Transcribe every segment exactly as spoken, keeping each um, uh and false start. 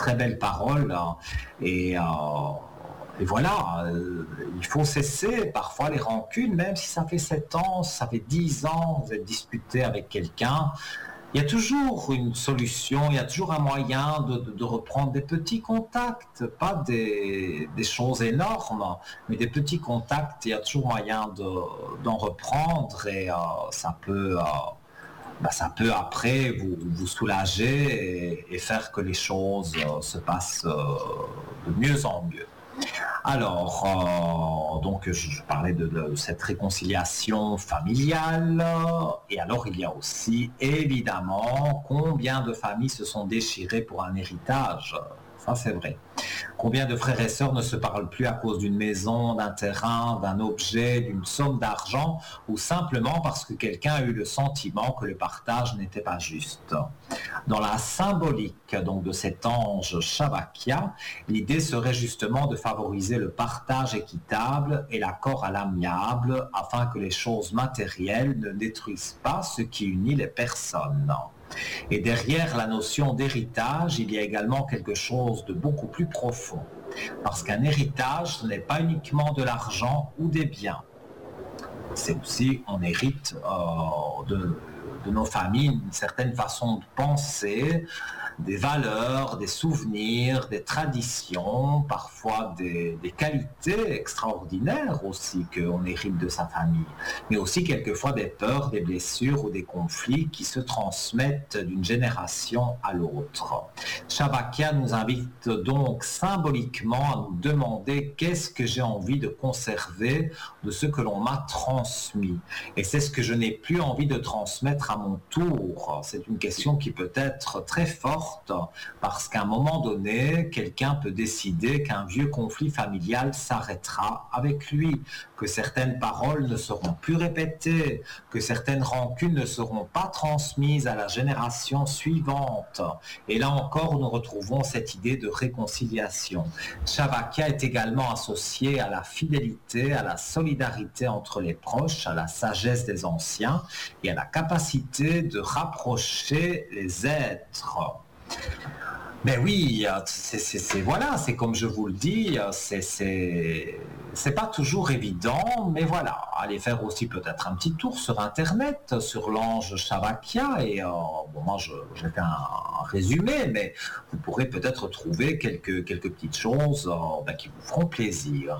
très belles paroles. Hein, et, euh, et voilà, euh, il faut cesser parfois les rancunes, même si ça fait sept ans, ça fait dix ans, vous êtes disputé avec quelqu'un. Il y a toujours une solution, il y a toujours un moyen de, de, de reprendre des petits contacts, pas des, des choses énormes, mais des petits contacts, il y a toujours moyen de, d'en reprendre et euh, ça peut... Euh, bah, ça peut après vous, vous soulager et, et faire que les choses euh, se passent euh, de mieux en mieux. Alors, euh, donc je, je parlais de, de cette réconciliation familiale, et alors il y a aussi évidemment combien de familles se sont déchirées pour un héritage. Ça, c'est vrai. Combien de frères et sœurs ne se parlent plus à cause d'une maison, d'un terrain, d'un objet, d'une somme d'argent, ou simplement parce que quelqu'un a eu le sentiment que le partage n'était pas juste. Dans la symbolique donc, de cet ange Shabbakia, l'idée serait justement de favoriser le partage équitable et l'accord à l'amiable afin que les choses matérielles ne détruisent pas ce qui unit les personnes. Et derrière la notion d'héritage, il y a également quelque chose de beaucoup plus profond. Parce qu'un héritage, ce n'est pas uniquement de l'argent ou des biens. C'est aussi, on hérite euh, de, de nos familles une certaine façon de penser, des valeurs, des souvenirs, des traditions, parfois des, des qualités extraordinaires aussi qu'on hérite de sa famille, mais aussi quelquefois des peurs, des blessures ou des conflits qui se transmettent d'une génération à l'autre. Shabbakia nous invite donc symboliquement à nous demander qu'est-ce que j'ai envie de conserver de ce que l'on m'a transmis. Et c'est ce que je n'ai plus envie de transmettre à mon tour. C'est une question qui peut être très forte parce qu'à un moment donné, quelqu'un peut décider qu'un vieux conflit familial s'arrêtera avec lui, que certaines paroles ne seront plus répétées, que certaines rancunes ne seront pas transmises à la génération suivante. Et là encore, nous retrouvons cette idée de réconciliation. Shabbakia est également associé à la fidélité, à la solidarité entre les proches, à la sagesse des anciens et à la capacité de rapprocher les êtres. Mais oui, c'est, c'est, c'est, voilà, c'est comme je vous le dis, c'est, c'est, c'est pas toujours évident, mais voilà, allez faire aussi peut-être un petit tour sur Internet, sur l'ange Shabbakia, et euh, bon, moi je, j'ai fait un, un résumé, mais vous pourrez peut-être trouver quelques, quelques petites choses euh, ben, qui vous feront plaisir.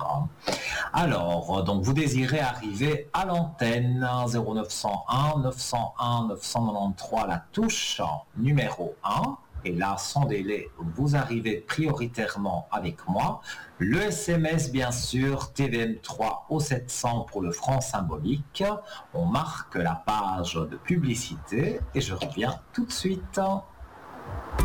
Alors, donc vous désirez arriver à l'antenne zéro neuf cent un neuf cent un neuf cent quatre-vingt-treize, la touche numéro un. Et là, sans délai, vous arrivez prioritairement avec moi. Le S M S, bien sûr, T V M trois au sept cents pour le franc symbolique. On marque la page de publicité et je reviens tout de suite.